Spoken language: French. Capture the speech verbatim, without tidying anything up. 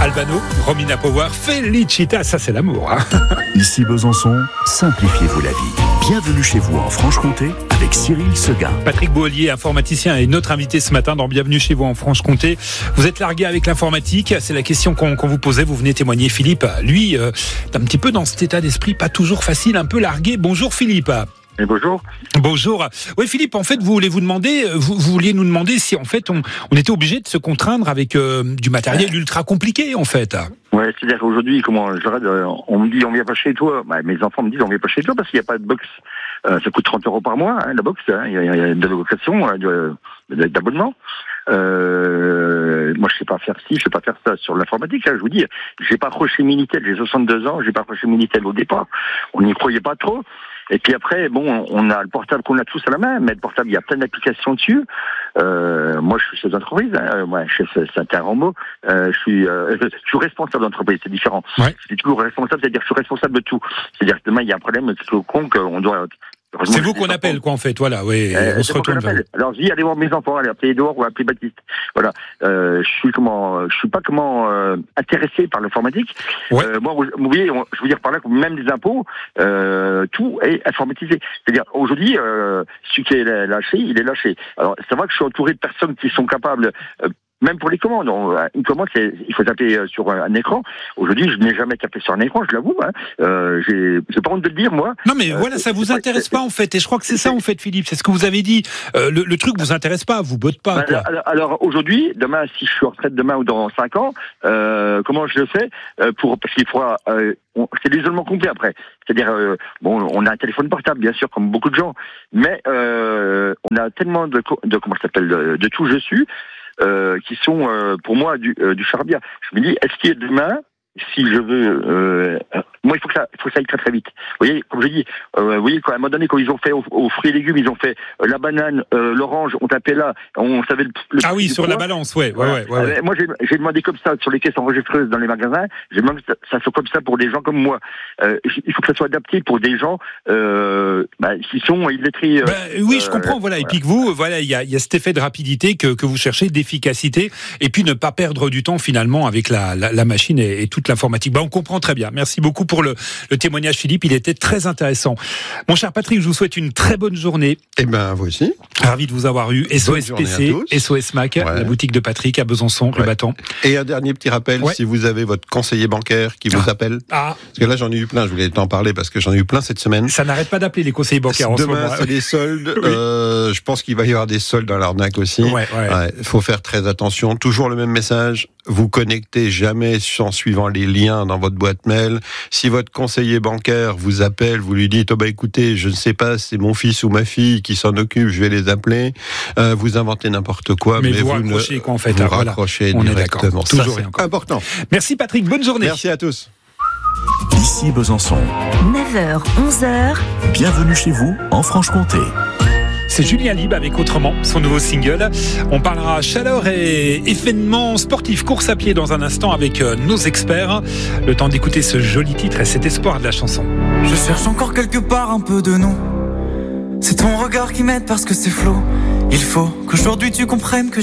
Albano, Romina Power, Felicita, ça c'est l'amour. Hein. Ici Besançon, simplifiez-vous la vie. Bienvenue chez vous en Franche-Comté avec Cyril Seguin. Patrick Boillier, informaticien, est notre invité ce matin dans Bienvenue chez vous en Franche-Comté. Vous êtes largué avec l'informatique, c'est la question qu'on, qu'on vous posait, vous venez témoigner. Philippe, lui, euh, est un petit peu dans cet état d'esprit, pas toujours facile, un peu largué. Bonjour Philippe. Et bonjour. Bonjour. Oui Philippe, en fait, vous voulez vous demander, vous, vous vouliez nous demander si en fait on, on était obligé de se contraindre avec euh, du matériel ouais. ultra compliqué en fait. Ouais, c'est-à-dire qu'aujourd'hui, comment j'arrête, on me dit on vient pas chez toi. Bah, mes enfants me disent on vient pas chez toi parce qu'il n'y a pas de box. Euh, ça coûte trente euros par mois, hein, la box. Hein, il y a, il y a de location, hein, de, d'abonnement. Euh, moi, je sais pas faire ci, je sais pas faire ça sur l'informatique. Hein, je vous dis, j'ai pas accroché Minitel. J'ai soixante-deux ans, j'ai pas accroché Minitel au départ. On n'y croyait pas trop. Et puis après, bon, on a le portable qu'on a tous à la main, mais le portable, il y a plein d'applications dessus. Euh, moi, je suis chef d'entreprise, hein. Moi, chef, c'est un grand mot. Euh, je suis, euh, je suis responsable d'entreprise, c'est différent. Ouais. Je suis toujours responsable, c'est-à-dire que je suis responsable de tout. C'est-à-dire que demain, il y a un problème, c'est au con qu'on doit. C'est vous qu'on appelle, quoi, en fait, voilà, oui, euh, on se retourne vers vous. Alors, je dis, allez voir mes enfants, allez appeler Edouard ou appeler Baptiste. Voilà. Euh, je suis comment, je suis pas comment, euh, intéressé par l'informatique. Ouais. Euh, moi, vous, vous voyez, je veux dire par là que même les impôts, euh, tout est informatisé. C'est-à-dire, aujourd'hui, euh, celui qui est lâché, il est lâché. Alors, c'est vrai que je suis entouré de personnes qui sont capables, euh, même pour les commandes, une commande, c'est, il faut taper sur un écran. Aujourd'hui, je n'ai jamais tapé sur un écran, je l'avoue. Hein. Euh, j'ai, j'ai pas honte de le dire, moi. Non, mais euh, voilà, ça vous intéresse pas, en fait. Et je crois que c'est ça, en fait, Philippe. C'est ce que vous avez dit. Euh, le, le truc vous intéresse pas, vous botte pas. Quoi. Alors, alors, aujourd'hui, demain, si je suis en retraite demain ou dans cinq ans, euh, comment je le fais euh, pour parce qu'il faudra. Euh, on, c'est l'isolement complet après. C'est-à-dire, euh, bon, on a un téléphone portable, bien sûr, comme beaucoup de gens, mais euh, on a tellement de, de comment ça s'appelle, de, de touches dessus. Euh, qui sont euh, pour moi du, euh, du charabia. Je me dis, est-ce qu'il y a demain, si je veux, euh, moi il faut que ça, il faut que ça aille très très vite. Vous voyez, comme je dis, euh, vous voyez, quand, à un moment donné, quand ils ont fait aux, aux fruits et légumes, ils ont fait euh, la banane, euh, l'orange, on tapait là, on savait le. le ah oui, sur poids. La balance, ouais, ouais, ouais, ouais, ouais. Euh, moi j'ai, j'ai demandé comme ça sur les caisses enregistreuses dans les magasins. J'ai demandé que ça, ça soit comme ça pour des gens comme moi. Euh, il faut que ça soit adapté pour des gens euh, bah, qui sont illettrés. Euh, bah, oui, je comprends. Euh, voilà. Et puis que vous, voilà, il y a, il y a cet effet de rapidité que que vous cherchez, d'efficacité, et puis ne pas perdre du temps finalement avec la la, la machine et, et toute l'informatique. Bah, on comprend très bien. Merci beaucoup pour le, le témoignage, Philippe. Il était très intéressant. Mon cher Patrick, je vous souhaite une très bonne journée. Eh ben, vous aussi. Ravi de vous avoir eu. S O S P C, S O S Mac, ouais. La boutique de Patrick à Besançon, rue ouais. Battant. Et un dernier petit rappel, ouais. si vous avez votre conseiller bancaire qui vous ah. appelle, ah. parce que là j'en ai eu plein, je voulais t'en parler parce que j'en ai eu plein cette semaine. Ça n'arrête pas d'appeler les conseillers bancaires en Demain, ce moment. Demain, c'est les soldes. oui. euh, je pense qu'il va y avoir des soldes dans l'arnaque aussi. Il ouais, ouais. ouais, faut faire très attention. Toujours le même message. Vous connectez jamais en suivant les liens dans votre boîte mail. Si votre conseiller bancaire vous appelle, vous lui dites, oh bah écoutez, je ne sais pas, c'est mon fils ou ma fille qui s'en occupe, je vais les appeler. Euh, vous inventez n'importe quoi, mais, mais vous, vous raccrochez ne, quoi en fait. Vous ah, raccrochez voilà. directement. On est d'accord. Toujours Ça, c'est important. Merci Patrick, bonne journée. Merci à tous. Ici Besançon. neuf heures, onze heures. Bienvenue chez vous en Franche-Comté. C'est Julien Lieb avec Autrement, son nouveau single. On parlera chaleur et événements sportifs, course à pied dans un instant avec nos experts. Le temps d'écouter ce joli titre et cet espoir de la chanson. Je cherche encore quelque part un peu de nous. C'est ton regard qui m'aide parce que c'est flou. Il faut qu'aujourd'hui tu comprennes que